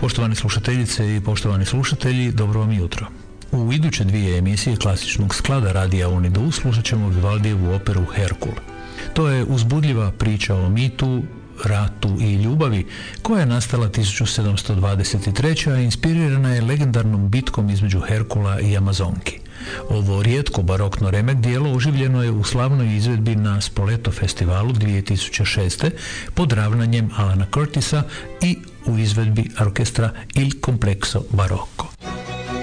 Poštovane slušateljice i poštovani slušatelji, dobro vam jutro. U iduće dvije emisije klasičnog sklada Radija UNIDU slušat ćemo Vivaldijevu operu Herkul. To je uzbudljiva priča o mitu, ratu i ljubavi koja je nastala 1723. a inspirirana je legendarnom bitkom između Herkula i Amazonki. Ovo rijetko barokno remek djelo oživljeno je u slavnoj izvedbi na Spoleto festivalu 2006. pod ravnanjem Alana Curtisa i u izvedbi orkestra Il Complesso Barocco.